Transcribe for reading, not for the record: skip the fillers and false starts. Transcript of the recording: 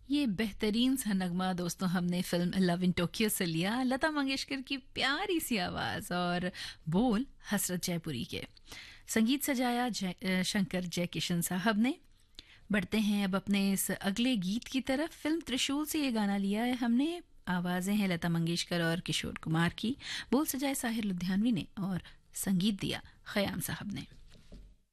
ये बेहतरीन सा नगमा दोस्तों हमने फिल्म लव इन टोक्यो से लिया। लता मंगेशकर की प्यारी सी आवाज़ और बोल हसरत जयपुरी के। संगीत सजाया शंकर जयकिशन साहब ने। बढ़ते हैं अब अपने इस अगले गीत की तरफ। फिल्म त्रिशूल से ये गाना लिया है हमने। आवाज़ें हैं लता मंगेशकर और किशोर कुमार की। बोल सजाए साहिर लुधियानवी ने और संगीत दिया खयाम साहब ने।